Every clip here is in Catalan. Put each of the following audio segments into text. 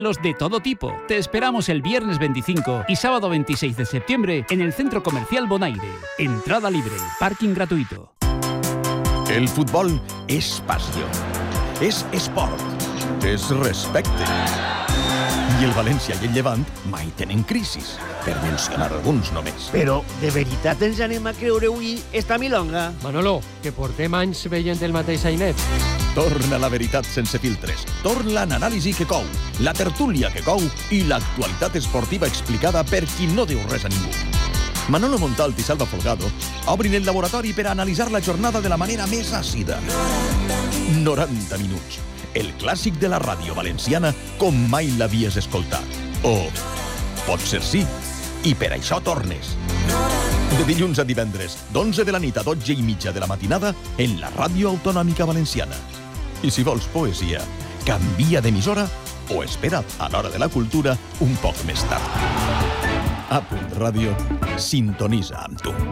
Los de todo tipo. Te esperamos el viernes 25 y sábado 26 de septiembre en el Centro Comercial Bonaire. Entrada libre, parking gratuito. El futbol és passió, és esport, és respecte. I el València i el Llevant mai tenen crisis, per mencionar alguns només. Però de veritat ens anem a creure avui esta milonga? Manolo, que portem anys veient el mateix Ainet. Torna la veritat sense filtres, torna l'anàlisi que cou, la tertúlia que cou i l'actualitat esportiva explicada per qui no diu res a ningú. Manolo Montalt i Salva Folgado obrin el laboratori per a analitzar la jornada de la manera més àcida. 90 minuts. El clàssic de la ràdio valenciana com mai l'havies escoltat. O potser sí, i per això tornes. De dilluns a divendres, d'11 de la nit a 12:30 de la matinada, en la Ràdio Autonòmica Valenciana. I si vols poesia, canvia d'emissora o espera't a l'hora de la cultura un poc més tard. A Punt Ràdio, sintonitza amb tu.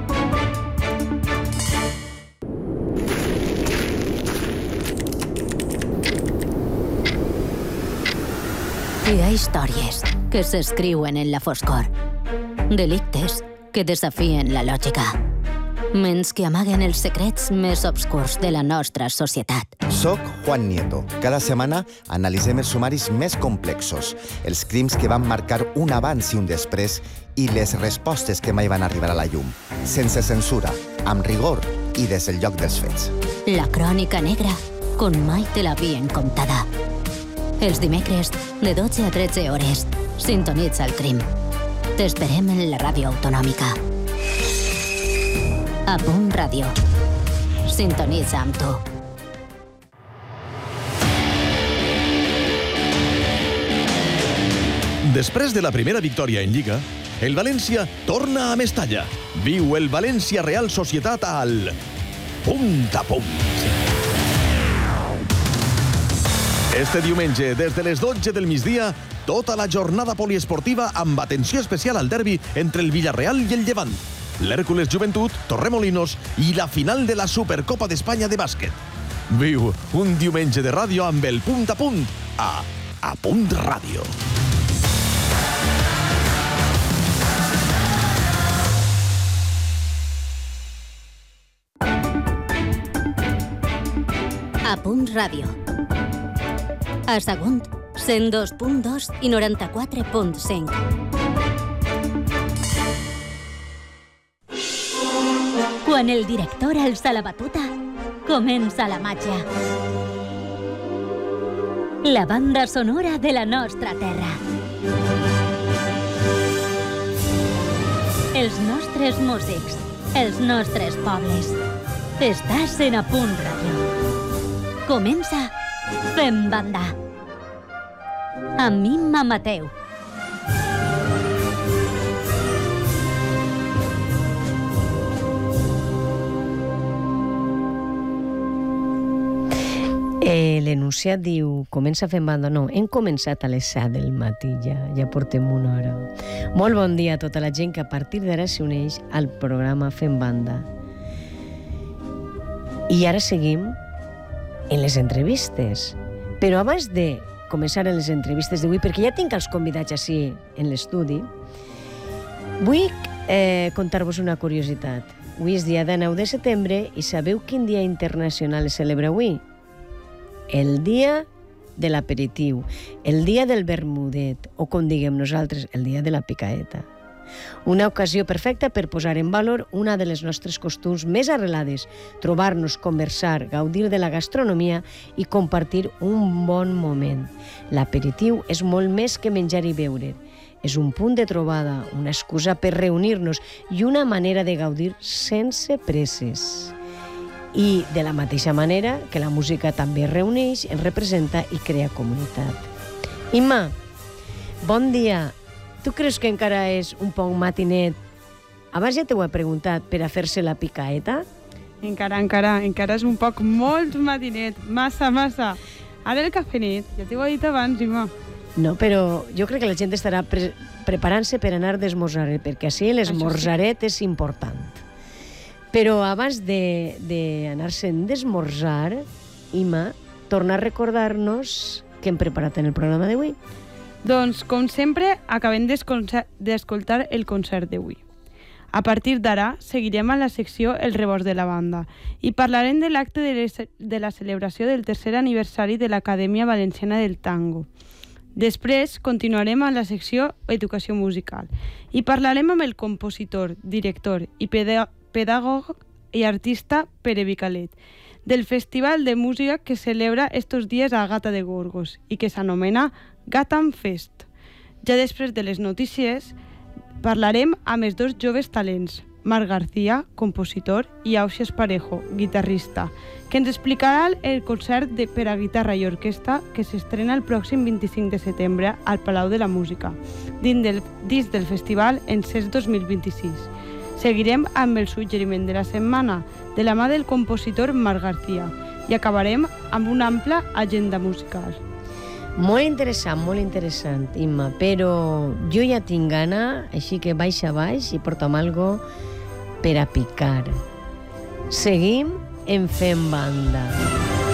Hi ha històries que s'escriuen en la foscor. Delictes que desafien la lògica. Ments que amaguen els secrets més obscurs de la nostra societat. Soc Juan Nieto. Cada setmana analitzem els sumaris més complexos, els crims que van marcar un abans i un després i les respostes que mai van arribar a la llum. Sense censura, amb rigor i des del lloc dels fets. La crònica negra, com mai te l'havien contada. Els dimecres, de 12 a 13 hores, sintonitza el crim. T'esperem en la ràdio autonòmica. A Punt Ràdio. Sintonitza amb tu. Després de la primera victòria en Lliga, el València torna a Mestalla. Viu el València Real Societat al Punt a Punt. Este diumenge, des de les 12 del migdia, tota la jornada poliesportiva amb atenció especial al derbi entre el Villarreal i el Llevant, l'Hèrcules Joventut, Torremolinos i la final de la Supercopa d'Espanya de bàsquet. Viu un diumenge de ràdio amb el Punt a Punt Ràdio. A Punt Ràdio. A Sagunt, 102.2 i 94.5. Quan el director alça la batuta, comença la màgia. La banda sonora de la nostra terra. Els nostres músics, els nostres pobles. Estàs en A Punt Ràdio. Comença Fem Banda. Amb Imma Mateu. L'enunciat diu, comença Fem Banda. No, hem començat a les 7 del matí, ja portem una hora. Molt bon dia a tota la gent que a partir d'ara s'uneix al programa Fem Banda. I ara seguim en les entrevistes. Però abans de començar en les entrevistes d'avui, perquè ja tinc els convidats així en l'estudi, vull contar-vos una curiositat. Avui és dia de 9 de setembre i sabeu quin dia internacional es celebra avui? El dia de l'aperitiu, el dia del vermudet, o com diguem nosaltres, el dia de la picaeta. Una ocasió perfecta per posar en valor una de les nostres costums més arrelades, trobar-nos, conversar, gaudir de la gastronomia i compartir un bon moment. L'aperitiu és molt més que menjar i beure. És un punt de trobada, una excusa per reunir-nos i una manera de gaudir sense presses. I de la mateixa manera que la música també reuneix, ens representa i crea comunitat. Imma, bon dia. Tu creus que encara és un poc matinet? Abans ja t'ho he preguntat, per a fer-se la picaeta? Encara és un poc molt matinet, massa. Ara el cafenet, ja t'ho he dit abans, Imma. No, però jo crec que la gent estarà preparant-se per anar d'esmorzar, perquè així l'esmorzaret és important. Però abans d'anar-se'n d'esmorzar, Imma, torna a recordar-nos què hem preparat en el programa d'avui. Doncs, com sempre, acabem d'escoltar el concert d'avui. A partir d'ara, seguirem a la secció El rebost de la banda i parlarem de l'acte de la celebració del tercer aniversari de l'Acadèmia Valenciana del Tango. Després, continuarem a la secció Educació Musical i parlarem amb el compositor, director i pedagog i artista Pere Vicalet del festival de música que celebra estos dies a Gata de Gorgos i que s'anomena Gatam Fest. Ja després de les notícies, parlarem amb els dos joves talents, Marc García, compositor, i Ausias Parejo, guitarrista, que ens explicarà el concert per a guitarra i orquestra que s'estrena el pròxim 25 de setembre al Palau de la Música, dins del festival Encés 2026. Seguirem amb el suggeriment de la setmana, de la mà del compositor Marc García, i acabarem amb una ampla agenda musical. Molt interessant, Imma, però jo ja tinc gana, així que baixa baix i porta'm algo per a picar. Seguim en Fem Banda.